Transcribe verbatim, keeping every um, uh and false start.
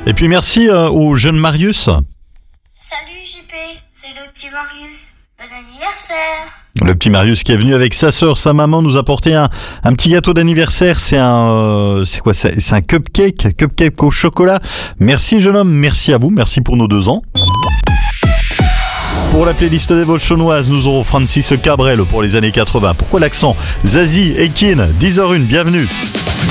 Et puis merci euh, au jeune Marius. Salut J P, c'est le petit Marius. Bon anniversaire. Le petit Marius qui est venu avec sa sœur, sa maman nous apporter un, un petit gâteau d'anniversaire. C'est un, euh, c'est quoi c'est, c'est un cupcake, cupcake au chocolat. Merci jeune homme, merci à vous, merci pour nos deux ans. Pour la playlist des vols chaunoises, nous aurons Francis Cabrel pour les années quatre-vingts. Pourquoi l'accent? Zazie, Ekin, dix heures une, bienvenue.